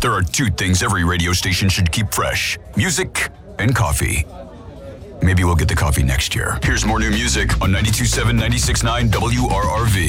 There are two things every radio station should keep fresh: music and coffee. Maybe we'll get the coffee next year. Here's more new music on 92.7, 96.9 WRRV.